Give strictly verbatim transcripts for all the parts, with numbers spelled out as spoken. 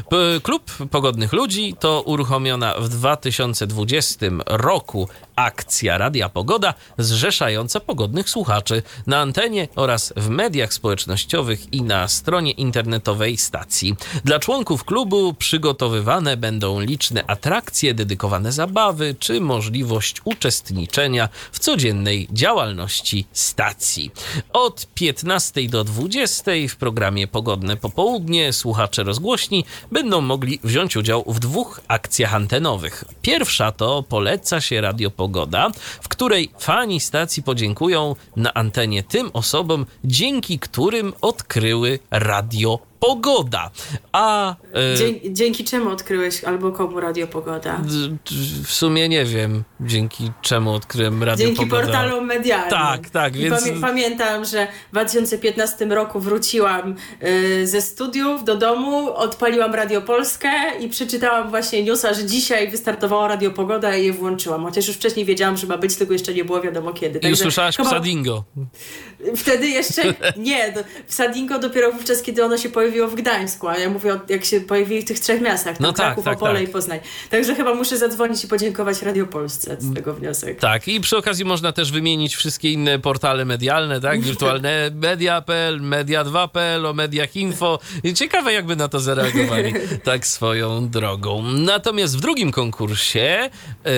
Klub Pogodnych Ludzi to uruchomiona w dwa tysiące dwudziestym roku akcja Radia Pogoda zrzeszająca pogodnych słuchaczy na antenie oraz w mediach społecznościowych i na stronie internetowej stacji. Dla członków klubu przygotowywane będą liczne atrakcje, dedykowane zabawy czy możliwość uczestniczenia w codziennej działalności stacji. Od piętnastej do dwudziestej w programie Pogodne Popołudnie słuchacze rozgłośni będą mogli wziąć udział w dwóch akcjach antenowych. Pierwsza to Poleca się Radio Pogoda, w której fani stacji podziękują na antenie tym osobom, dzięki którym odkryły Radio Pogoda. A e... Dzie- dzięki czemu odkryłeś albo komu Radio Pogoda? W sumie nie wiem, dzięki czemu odkryłem Radio dzięki Pogoda. Dzięki portalom medialnym. Tak, tak. Więc... Pamię- pamiętam, że w dwa tysiące piętnastym roku wróciłam y, ze studiów do domu, odpaliłam Radio Polskę i przeczytałam właśnie newsa, że dzisiaj wystartowało Radio Pogoda i je włączyłam. Chociaż już wcześniej wiedziałam, że ma być, tylko jeszcze nie było wiadomo kiedy. I usłyszałaś chyba... Psadingo. Wtedy jeszcze nie. Psadingo dopiero wówczas, kiedy ono się pojawiło w Gdańsku, a ja mówię, jak się pojawili w tych trzech miastach, tam no Kraków, tak, tak, Opole tak. i Poznań. Także chyba muszę zadzwonić i podziękować Radio Polsce z tego wniosek. Tak, i przy okazji można też wymienić wszystkie inne portale medialne, tak? Wirtualne media kropka p l, media dwa kropka p l, o mediach info. Ciekawe, jakby na to zareagowali tak swoją drogą. Natomiast w drugim konkursie yy,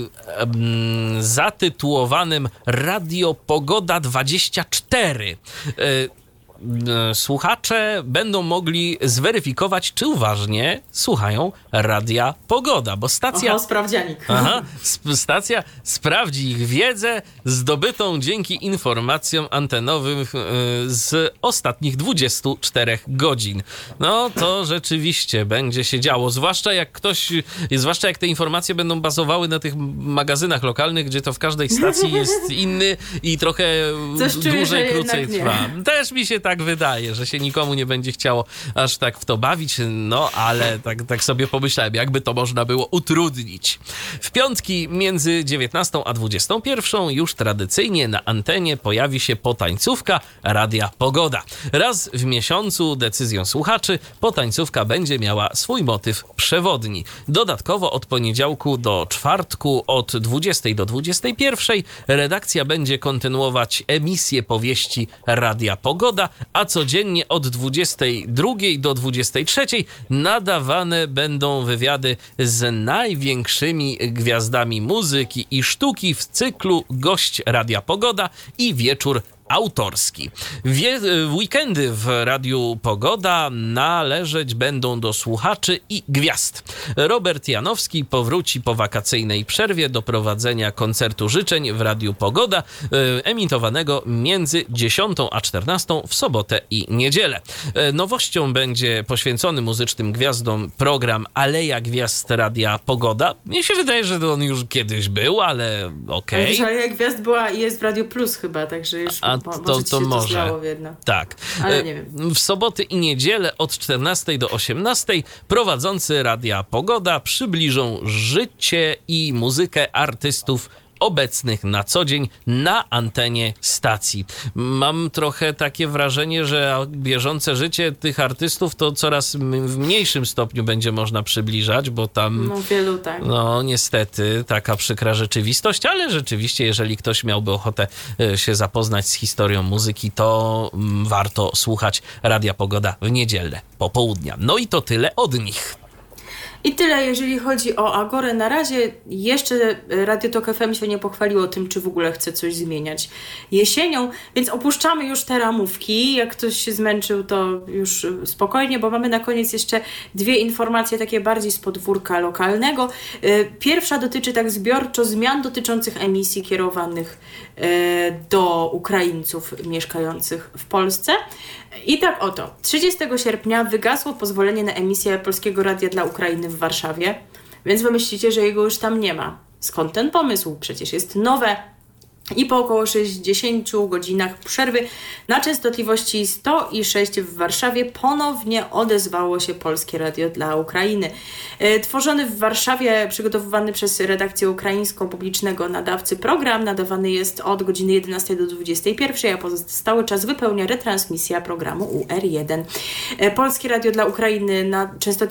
yy, zatytułowanym Radio Pogoda dwadzieścia cztery yy, słuchacze będą mogli zweryfikować, czy uważnie słuchają Radia Pogoda, bo stacja... Oho, sprawdzianik. Aha, stacja sprawdzi ich wiedzę zdobytą dzięki informacjom antenowym z ostatnich dwudziestu czterech godzin. No to rzeczywiście będzie się działo, zwłaszcza jak ktoś, zwłaszcza jak te informacje będą bazowały na tych magazynach lokalnych, gdzie to w każdej stacji jest inny i trochę Coś dłużej, czuję, krócej trwa. Też mi się tak Tak wydaje, że się nikomu nie będzie chciało aż tak w to bawić, no ale tak, tak sobie pomyślałem, jakby to można było utrudnić. W piątki między dziewiętnastą a dwudziestą pierwszą już tradycyjnie na antenie pojawi się potańcówka Radia Pogoda. Raz w miesiącu decyzją słuchaczy potańcówka będzie miała swój motyw przewodni. Dodatkowo od poniedziałku do czwartku od dwudziestej do dwudziestej pierwszej redakcja będzie kontynuować emisję powieści Radia Pogoda, a codziennie od dwudziestej drugiej do dwudziestej trzeciej nadawane będą wywiady z największymi gwiazdami muzyki i sztuki w cyklu Gość Radia Pogoda i Wieczór autorski. Wie, weekendy w Radiu Pogoda należeć będą do słuchaczy i gwiazd. Robert Janowski powróci po wakacyjnej przerwie do prowadzenia koncertu życzeń w Radiu Pogoda, emitowanego między dziesiątą a czternastą w sobotę i niedzielę. Nowością będzie poświęcony muzycznym gwiazdom program Aleja Gwiazd Radia Pogoda. Mnie się wydaje, że on już kiedyś był, ale okej. Okay. Aleja Gwiazd była i jest w Radio Plus chyba, także już... A to, to, to może. To tak. Ale nie wiem. W soboty i niedzielę od czternastej do osiemnastej prowadzący Radia Pogoda przybliżą życie i muzykę artystów obecnych na co dzień na antenie stacji. Mam trochę takie wrażenie, że bieżące życie tych artystów to coraz w mniejszym stopniu będzie można przybliżać, bo tam no wielu tak. No niestety taka przykra rzeczywistość, ale rzeczywiście jeżeli ktoś miałby ochotę się zapoznać z historią muzyki, to warto słuchać Radia Pogoda w niedzielę popołudnia. No i to tyle od nich. I tyle, jeżeli chodzi o Agorę. Na razie jeszcze Radio Tok F M się nie pochwaliło tym, czy w ogóle chce coś zmieniać jesienią, więc opuszczamy już te ramówki. Jak ktoś się zmęczył, to już spokojnie, bo mamy na koniec jeszcze dwie informacje takie bardziej z podwórka lokalnego. Pierwsza dotyczy tak zbiorczo zmian dotyczących emisji kierowanych do Ukraińców mieszkających w Polsce. I tak oto, trzydziestego sierpnia wygasło pozwolenie na emisję Polskiego Radia dla Ukrainy w Warszawie, więc wy myślicie, że jego już tam nie ma. Skąd ten pomysł? Przecież jest nowe. I po około sześćdziesięciu godzinach przerwy na częstotliwości sto i sześć w Warszawie ponownie odezwało się Polskie Radio dla Ukrainy. Tworzony w Warszawie, przygotowywany przez redakcję ukraińską publicznego nadawcy program nadawany jest od godziny jedenastej do dwudziestej pierwszej, a pozostały czas wypełnia retransmisja programu U R jeden. Polskie Radio dla Ukrainy na częstotliwości